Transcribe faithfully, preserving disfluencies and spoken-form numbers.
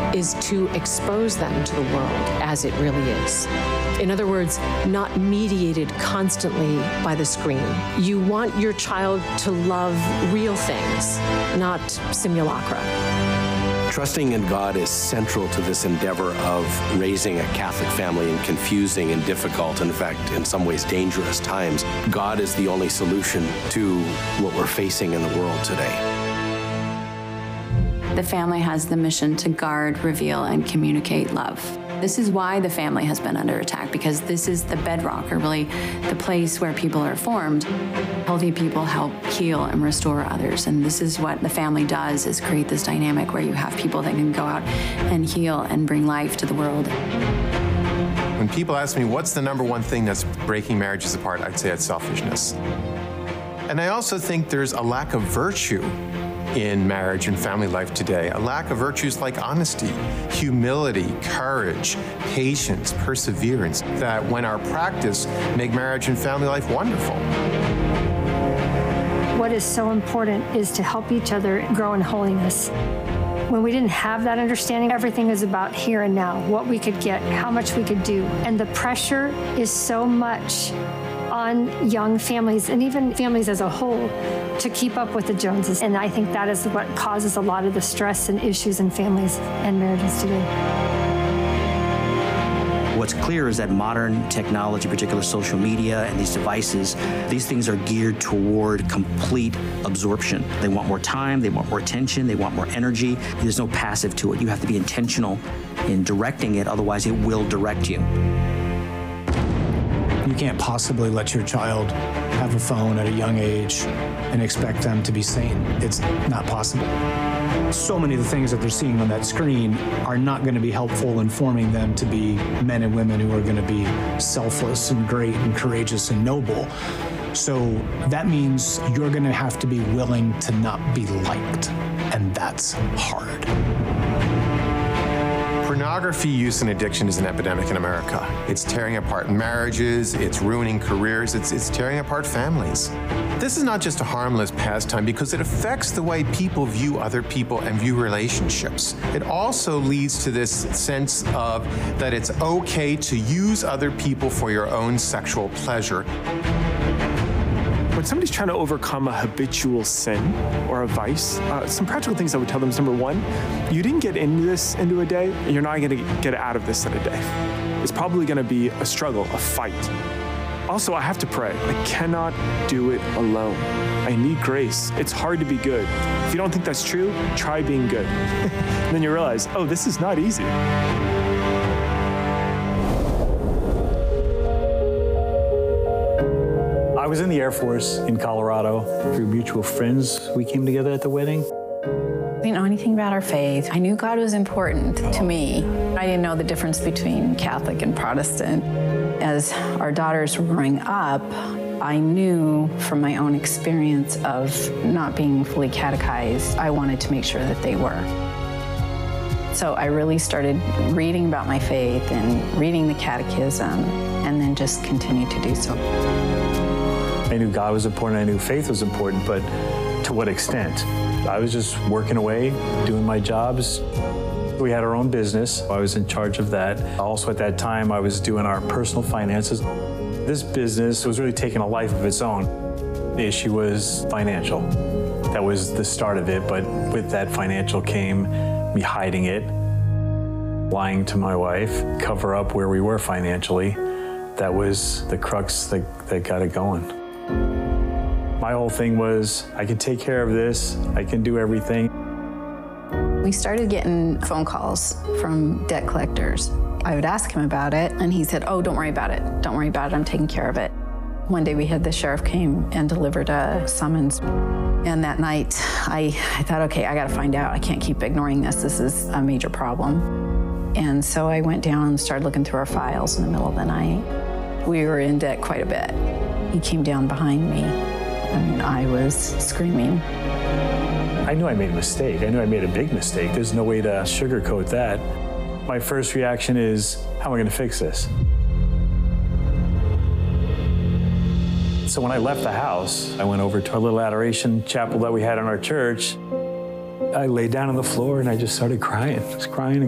is to expose them to the world as it really is. In other words, not mediated constantly by the screen. You want your child to love real things, not simulacra. Trusting in God is central to this endeavor of raising a Catholic family in confusing and difficult, in fact, in some ways dangerous times. God is the only solution to what we're facing in the world today. The family has the mission to guard, reveal, and communicate love. This is why the family has been under attack, because this is the bedrock, or really the place where people are formed. Healthy people help heal and restore others, and this is what the family does, is create this dynamic where you have people that can go out and heal and bring life to the world. When people ask me what's the number one thing that's breaking marriages apart, I'd say it's selfishness. And I also think there's a lack of virtue in marriage and family life today. A lack of virtues like honesty, humility, courage, patience, perseverance, that when our practice make marriage and family life wonderful. What is so important is to help each other grow in holiness. When we didn't have that understanding, everything is about here and now, what we could get, how much we could do. And the pressure is so much on young families, and even families as a whole, to keep up with the Joneses. And I think that is what causes a lot of the stress and issues in families and marriages today. What's clear is that modern technology, particularly social media and these devices, these things are geared toward complete absorption. They want more time, they want more attention, they want more energy. There's no passive to it. You have to be intentional in directing it, otherwise it will direct you. You can't possibly let your child have a phone at a young age and expect them to be sane. It's not possible. So many of the things that they're seeing on that screen are not going to be helpful in forming them to be men and women who are going to be selfless and great and courageous and noble. So that means you're going to have to be willing to not be liked, and that's hard. Pornography use and addiction is an epidemic in America. It's tearing apart marriages, it's ruining careers, it's, it's tearing apart families. This is not just a harmless pastime because it affects the way people view other people and view relationships. It also leads to this sense of that it's okay to use other people for your own sexual pleasure. When somebody's trying to overcome a habitual sin or a vice, uh, some practical things I would tell them is, number one, you didn't get into this into a day, and you're not going to get out of this in a day. It's probably going to be a struggle, a fight. Also, I have to pray. I cannot do it alone. I need grace. It's hard to be good. If you don't think that's true, try being good. And then you realize, oh, this is not easy. I was in the Air Force in Colorado. Through mutual friends, we came together at the wedding. I didn't know anything about our faith. I knew God was important to me. I didn't know the difference between Catholic and Protestant. As our daughters were growing up, I knew from my own experience of not being fully catechized, I wanted to make sure that they were. So I really started reading about my faith and reading the catechism, and then just continued to do so. I knew God was important, I knew faith was important, but to what extent? I was just working away, doing my jobs. We had our own business. I was in charge of that. Also at that time, I was doing our personal finances. This business was really taking a life of its own. The issue was financial. That was the start of it, but with that financial came me hiding it, lying to my wife, cover up where we were financially. That was the crux that, that got it going. My whole thing was, I can take care of this, I can do everything. We started getting phone calls from debt collectors. I would ask him about it, and he said, oh, don't worry about it. Don't worry about it, I'm taking care of it. One day we had the sheriff came and delivered a summons. And that night, I, I thought, okay, I gotta find out. I can't keep ignoring this. This is a major problem. And so I went down and started looking through our files in the middle of the night. We were in debt quite a bit. He came down behind me, and I was screaming. I knew I made a mistake. I knew I made a big mistake. There's no way to sugarcoat that. My first reaction is, how am I gonna fix this? So when I left the house, I went over to a little adoration chapel that we had in our church. I laid down on the floor and I just started crying, just crying.